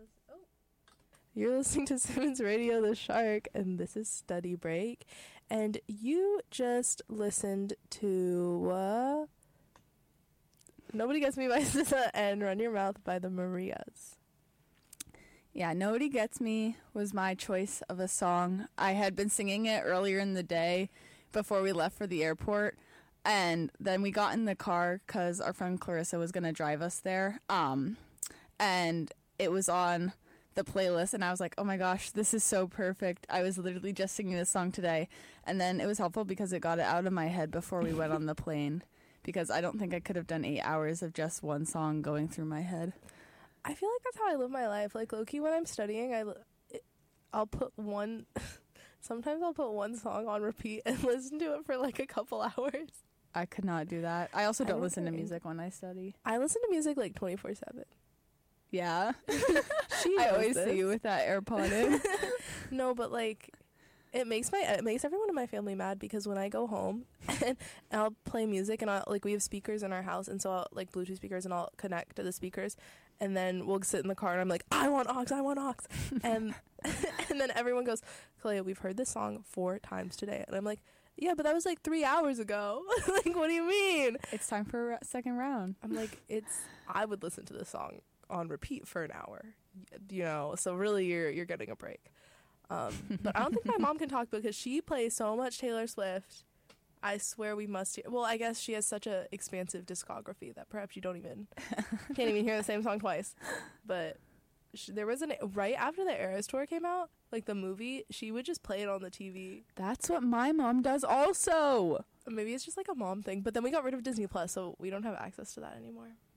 You're listening to Simmons Radio, The Shark, and this is Study Break. And you just listened to Nobody Gets Me by SZA and Run Your Mouth by the Marias. Yeah, Nobody Gets Me was my choice of a song. I had been singing it earlier in the day before we left for the airport. And then we got in the car because our friend Clarissa was going to drive us there. And it was on the playlist, and I was like, oh my gosh, this is so perfect. I was literally just singing this song today. And then it was helpful because it got it out of my head before we went on the plane, because I don't think I could have done 8 hours of just one song going through my head. I feel like that's how I live my life. Like, low-key, when I'm studying, I'll put one sometimes I'll put one song on repeat and listen to it for like a couple hours. I could not do that. I also don't listen to music when I study. I listen to music like 24/7. Yeah. I always see you with that AirPod in. No, but like it makes everyone in my family mad, because when I go home and I'll play music, and we have speakers in our house, and so I'll like Bluetooth speakers, and I'll connect to the speakers, and then we'll sit in the car and I'm like, I want aux. And and then everyone goes, Kalia, we've heard this song 4 times today. And I'm like, yeah, but that was like 3 hours ago. Like, what do you mean? It's time for a second round. I'm like, I would listen to this song on repeat for an hour, so really you're getting a break. But I don't think my mom can talk, because she plays so much Taylor Swift. I swear we must hear. Well, I guess she has such a expansive discography that perhaps you can't even hear the same song twice. But there was right after the Eras tour came out, like the movie, she would just play it on the TV. That's what my mom does also. Maybe it's just like a mom thing. But then we got rid of Disney Plus, so we don't have access to that anymore.